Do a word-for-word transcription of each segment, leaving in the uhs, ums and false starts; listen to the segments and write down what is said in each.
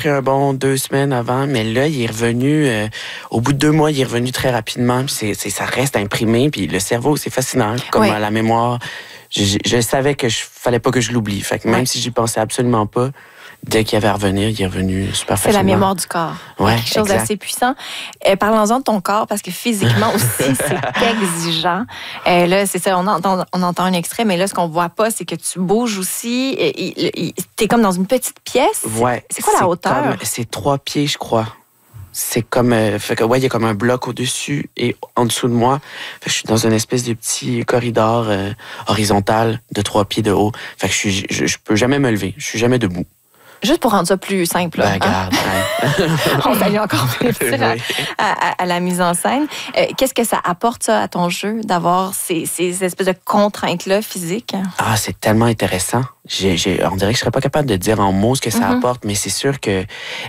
pris un bon deux semaines avant, mais là, il est revenu, euh, au bout de deux mois, il est revenu très rapidement. Puis c'est, c'est, ça reste imprimé, puis le cerveau, c'est fascinant, comme oui. la mémoire. Je, je, je savais que je fallait pas que je l'oublie. Fait que même ouais. si j'y pensais absolument pas, dès qu'il y avait à revenir, il est revenu super facilement. C'est la mémoire du corps. Ouais, quelque chose exact. d'assez puissant. Euh, parlons-en de ton corps, parce que physiquement aussi, c'est exigeant. Euh, là, c'est ça, on entend, on entend un extrait, mais là, ce qu'on voit pas, c'est que tu bouges aussi. Tu es comme dans une petite pièce. Ouais. C'est quoi la hauteur? Comme, c'est trois pieds, je crois. C'est comme... Euh, fait que, ouais, il y a comme un bloc au-dessus et en dessous de moi. Fait que je suis dans une espèce de petit corridor euh, horizontal de trois pieds de haut. Fait que je, suis, je, je peux jamais me lever. Je suis jamais debout. Juste pour rendre ça plus simple. Ben, hein? regarde, hein? On salue encore plus oui. à, à, à la mise en scène. Euh, qu'est-ce que ça apporte, ça, à ton jeu, d'avoir ces, ces espèces de contraintes-là physiques? Ah, c'est tellement intéressant. J'ai, j'ai, on dirait que je serais pas capable de dire en mots ce que ça mm-hmm. apporte, mais c'est sûr que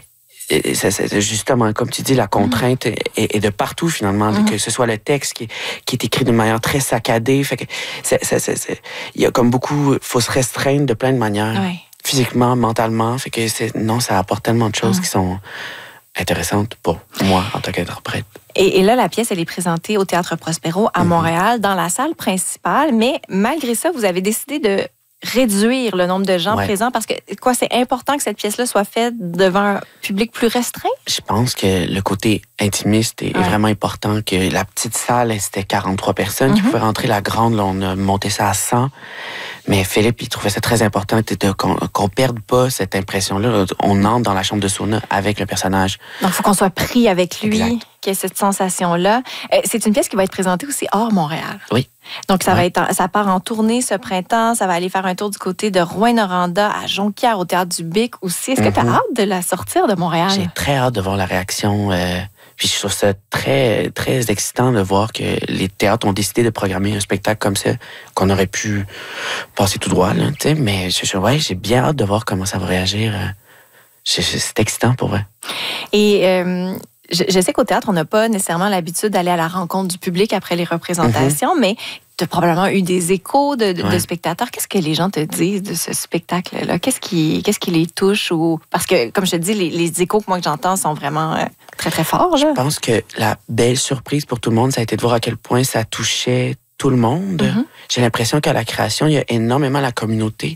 c'est, c'est, justement, comme tu dis, la contrainte mm-hmm. est, est de partout, finalement. Mm-hmm. Que ce soit le texte qui, qui est écrit d'une manière très saccadée. Fait que c'est, c'est, c'est, c'est, il y a comme beaucoup... Il faut se restreindre de plein de manières. Oui. Physiquement, mentalement. Fait que c'est, non, ça apporte tellement de choses mmh. qui sont intéressantes pour moi en tant qu'interprète. Et, et là, la pièce, elle est présentée au Théâtre Prospero à mmh. Montréal, dans la salle principale. Mais malgré ça, vous avez décidé de réduire le nombre de gens ouais. présents parce que quoi, c'est important que cette pièce-là soit faite devant un public plus restreint? Je pense que le côté intimiste est ouais. vraiment important. Que la petite salle, c'était quarante-trois personnes mmh. qui pouvaient rentrer. La grande, là, on a monté ça à cent. Mais Philippe, il trouvait ça très important de, qu'on, qu'on perde pas cette impression-là. On entre dans la chambre de sauna avec le personnage. Donc, il faut qu'on soit pris avec lui, exact. qu'il y ait cette sensation-là. C'est une pièce qui va être présentée aussi hors Montréal. Oui. Donc, ça, ouais. va être, ça part en tournée ce printemps. Ça va aller faire un tour du côté de Rouyn-Noranda à Jonquière, au Théâtre du Bic aussi. Est-ce mm-hmm. que tu as hâte de la sortir de Montréal? J'ai très hâte de voir la réaction. Euh... Puis je trouve ça très, très excitant de voir que les théâtres ont décidé de programmer un spectacle comme ça, qu'on aurait pu passer tout droit, là, tu sais. Mais je, ouais, j'ai bien hâte de voir comment ça va réagir. C'est, c'est excitant pour vrai. Et euh, je, je sais qu'au théâtre, on n'a pas nécessairement l'habitude d'aller à la rencontre du public après les représentations, mm-hmm. mais tu as probablement eu des échos de, de, ouais. de spectateurs. Qu'est-ce que les gens te disent de ce spectacle-là? Qu'est-ce qui, qu'est-ce qui les touche? Ou... Parce que, comme je te dis, les, les échos que moi que j'entends sont vraiment euh, très, très forts. Là. Je pense que la belle surprise pour tout le monde, ça a été de voir à quel point ça touchait tout le monde. Mm-hmm. J'ai l'impression qu'à la création, il y a énormément la communauté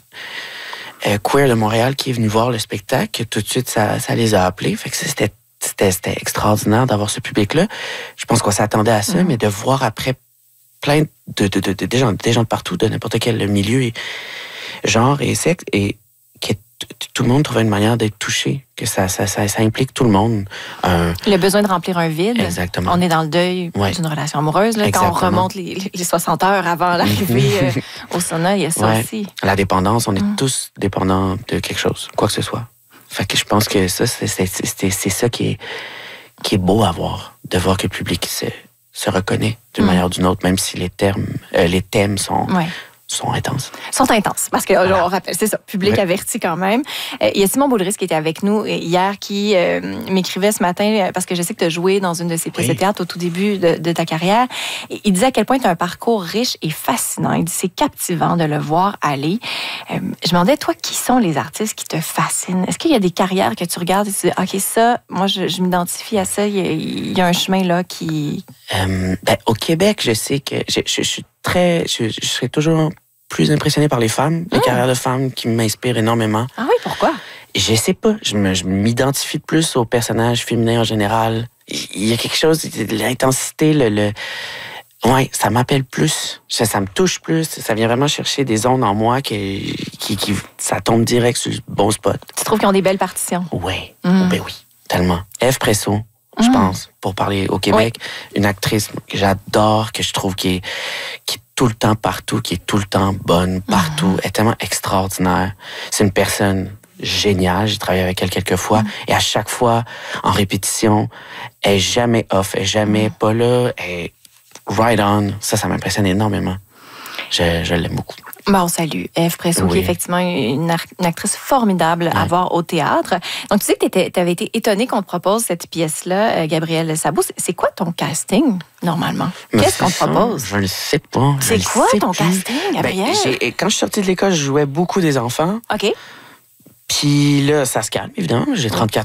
euh, queer de Montréal qui est venue voir le spectacle. Tout de suite, ça, ça les a appelés. Fait que c'était, c'était, c'était extraordinaire d'avoir ce public-là. Je pense qu'on s'attendait à ça, mm-hmm. mais de voir après plein de, de, de, de, de, gens, des gens de partout, de n'importe quel milieu, et, genre et sexe, et que t- tout le monde trouvait une manière d'être touché, que ça, ça, ça, ça implique tout le monde. Euh, le besoin de remplir un vide. Exactement. On est dans le deuil ouais. d'une relation amoureuse. Là, quand on remonte les, les soixante heures avant l'arrivée euh, au sauna, il y a ça ouais. aussi. La dépendance, on est mm. tous dépendants de quelque chose, quoi que ce soit. Fait que je pense que ça, c'est, c'est, c'est, c'est ça qui est, qui est beau à voir, de voir que le public se... se reconnaît d'une mmh. manière ou d'une autre, même si les termes, euh, les thèmes sont, ouais. sont intenses. Sont intenses, parce que voilà. on rappelle, c'est ça, public oui. averti quand même. Euh, il y a Simon Boulris qui était avec nous hier, qui euh, m'écrivait ce matin, parce que je sais que tu as joué dans une de ses pièces oui. de théâtre au tout début de, de ta carrière. Et il disait à quel point tu as un parcours riche et fascinant. Il dit c'est captivant de le voir aller. Euh, je me demandais, toi, qui sont les artistes qui te fascinent? Est-ce qu'il y a des carrières que tu regardes et tu dis, OK, ça, moi, je, je m'identifie à ça, il y, a, il y a un chemin là qui... Euh, ben, au Québec, je sais que je, je, je suis très... Je, je serais toujours plus impressionné par les femmes, les mmh. carrières de femmes qui m'inspirent énormément. Ah oui, pourquoi? Je sais pas. Je, me, je m'identifie plus aux personnages féminins en général. Il y a quelque chose, l'intensité, le... le ouais, ça m'appelle plus. Ça, ça me touche plus. Ça vient vraiment chercher des ondes en moi qui, qui, qui ça tombe direct sur le bon spot. Tu trouves qu'ils ont des belles partitions? Oui. Mmh. Oh, ben oui, tellement. Ève Presso, je mmh. pense, pour parler au Québec. Oui. Une actrice que j'adore, que je trouve qui est, qui est tout le temps partout, qui est tout le temps bonne partout. Mmh. Elle est tellement extraordinaire. C'est une personne géniale. J'ai travaillé avec elle quelques fois. Mmh. Et à chaque fois, en répétition, elle est jamais off. Elle est jamais mmh. pas là. Elle est right on. Ça, ça m'impressionne énormément. Je, je l'aime beaucoup. Ben, on salue Ève Presso, oui. qui est effectivement une, une actrice formidable ouais. à voir au théâtre. Donc, tu sais que tu avais été étonnée qu'on te propose cette pièce-là, Gabriel Sabot. C'est quoi ton casting, normalement? Mais Qu'est-ce qu'on te propose? Je le sais pas. C'est quoi ton plus. casting, Gabriel? Ben, j'ai, quand je suis sortie de l'école, je jouais beaucoup des enfants. OK. Puis là, ça se calme, évidemment. J'ai trente-quatre